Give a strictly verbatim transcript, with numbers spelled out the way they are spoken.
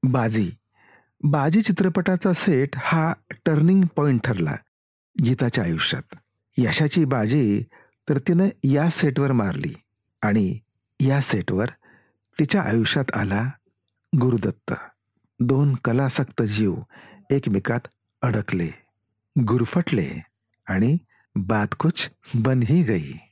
बाजी. बाजी चित्रपटाचा सेट हा turning point ठरला गीताच्या आयुष्यात. यशाची बाजी तर तिनं या सेटवर मारली आणि या सेटवर तिच्या आयुष्यात आला गुरुदत्त. दोन कलासक्त जीव एकमेकात अडकले, गुरफटले आणि बात कुछ बन ही गई.